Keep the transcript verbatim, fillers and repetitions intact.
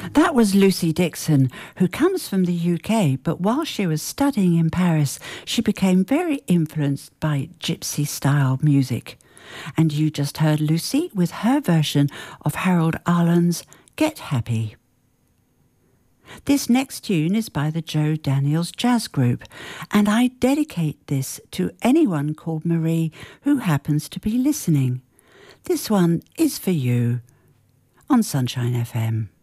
That was Lucy Dixon, who comes from the U K, but while she was studying in Paris, she became very influenced by gypsy-style music. And you just heard Lucy with her version of Harold Arlen's Get Happy. This next tune is by the Joe Daniels Jazz Group, and I dedicate this to anyone called Marie who happens to be listening. This one is for you on Sunshine F M.